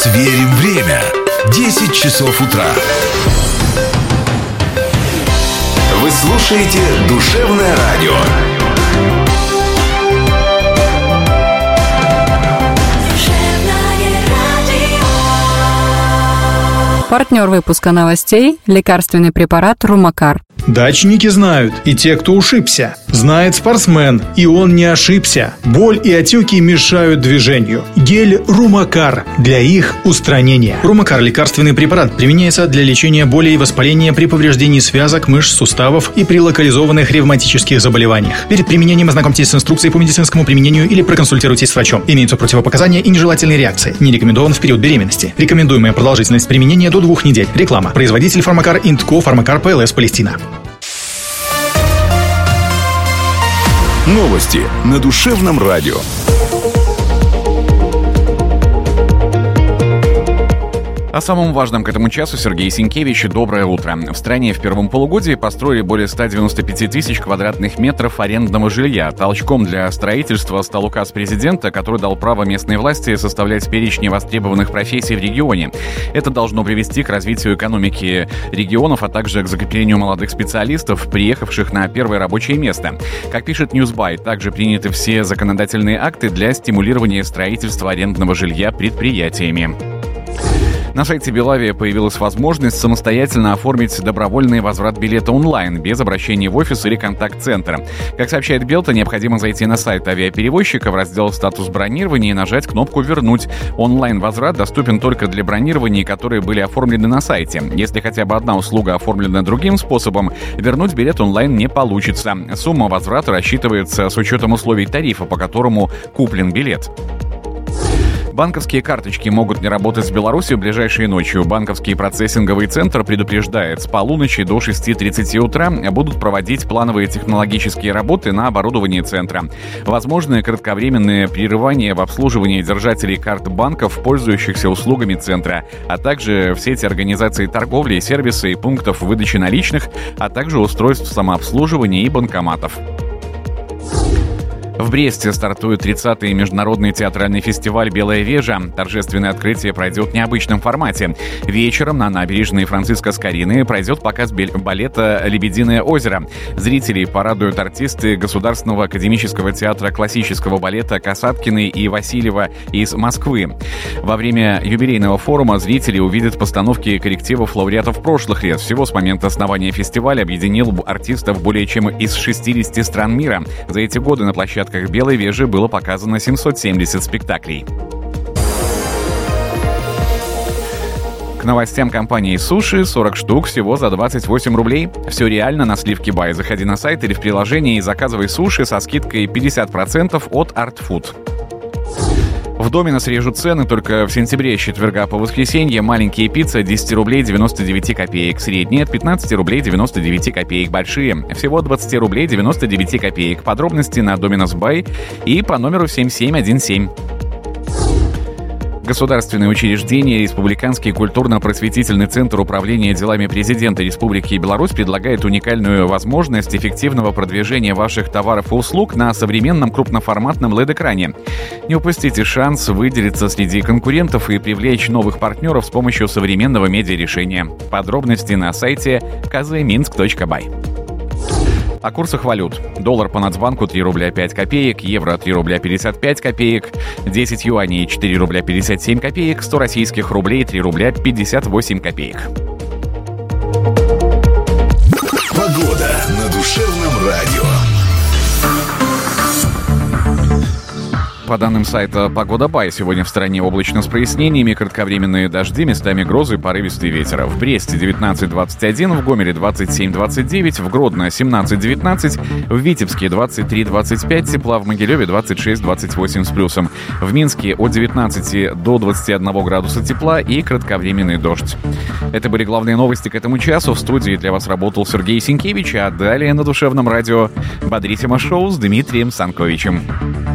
Сверим время. 10 часов утра. Вы слушаете Душевное радио. Партнер выпуска новостей – лекарственный препарат Румакар. Дачники знают, и те, кто ушибся. Знает спортсмен, и он не ошибся. Боль и отеки мешают движению. Гель Румакар для их устранения. Румакар – лекарственный препарат, применяется для лечения боли и воспаления при повреждении связок, мышц, суставов и при локализованных ревматических заболеваниях. Перед применением ознакомьтесь с инструкцией по медицинскому применению или проконсультируйтесь с врачом. Имеются противопоказания и нежелательные реакции. Не рекомендован в период беременности. Рекомендуемая продолжительность применения до 2 недель. Реклама. Производитель Фармакар Индко, Фармакар ПЛС, Палестина. Новости на Душевном радио. О самом важном к этому часу Сергей Сенкевич. Доброе утро. В стране в первом полугодии построили более 195 тысяч квадратных метров арендного жилья. Толчком для строительства стал указ президента, который дал право местной власти составлять перечни востребованных профессий в регионе. Это должно привести к развитию экономики регионов, а также к закреплению молодых специалистов, приехавших на первое рабочее место. Как пишет Newsby, также приняты все законодательные акты для стимулирования строительства арендного жилья предприятиями. На сайте Белавия появилась возможность самостоятельно оформить добровольный возврат билета онлайн, без обращения в офис или контакт-центр. Как сообщает Белта, необходимо зайти на сайт авиаперевозчика в раздел «Статус бронирования» и нажать кнопку «Вернуть». Онлайн-возврат доступен только для бронирований, которые были оформлены на сайте. Если хотя бы одна услуга оформлена другим способом, вернуть билет онлайн не получится. Сумма возврата рассчитывается с учетом условий тарифа, по которому куплен билет. Банковские карточки могут не работать в Беларуси в ближайшие ночью. Банковский процессинговый центр предупреждает, с полуночи до 6:30 утра будут проводить плановые технологические работы на оборудовании центра. Возможны кратковременные прерывания в обслуживании держателей карт банков, пользующихся услугами центра, а также в сети организаций торговли, сервиса и пунктов выдачи наличных, а также устройств самообслуживания и банкоматов. В Бресте стартует 30-й международный театральный фестиваль «Белая вежа». Торжественное открытие пройдет в необычном формате. Вечером на набережной Франциска Скорины пройдет показ балета «Лебединое озеро». Зрителей порадуют артисты Государственного академического театра классического балета Касаткиной и Васильева из Москвы. Во время юбилейного форума зрители увидят постановки коллективов лауреатов прошлых лет. Всего с момента основания фестиваля объединил артистов более чем из 60 стран мира. За эти годы на площадке «Белой вежи» было показано 770 спектаклей. К новостям компании «Суши» 40 штук всего за 28 рублей. Все реально на Сливки Бай. Заходи на сайт или в приложение и заказывай суши со скидкой 50% от Art Food. В Доминос режут цены только в сентябре с четверга по воскресенье. Маленькие пиццы 10 рублей 99 копеек. Средние от 15 рублей 99 копеек. Большие всего 20 рублей 99 копеек. Подробности на Доминос Бай и по номеру 7717. Государственные учреждения Республиканский культурно-просветительный центр управления делами президента Республики Беларусь предлагает уникальную возможность эффективного продвижения ваших товаров и услуг на современном крупноформатном LED-экране. Не упустите шанс выделиться среди конкурентов и привлечь новых партнеров с помощью современного медиарешения. Подробности на сайте kzminsk.by. О курсах валют. Доллар по Нацбанку 3 рубля 5 копеек, евро 3 рубля 55 копеек, 10 юаней 4 рубля 57 копеек, 100 российских рублей 3 рубля 58 копеек. Погода на Душевном радио. По данным сайта «Погода Бай», сегодня в стране облачно с прояснениями, кратковременные дожди, местами грозы, порывистый ветер. В Бресте 19-21, в Гомеле 27-29, в Гродно 17-19, в Витебске 23-25, тепла, в Могилеве 26-28 с плюсом. В Минске от 19 до 21 градуса тепла и кратковременный дождь. Это были главные новости к этому часу. В студии для вас работал Сергей Сенкевич, а далее на Душевном радио «Бодрите Шоу» с Дмитрием Санковичем.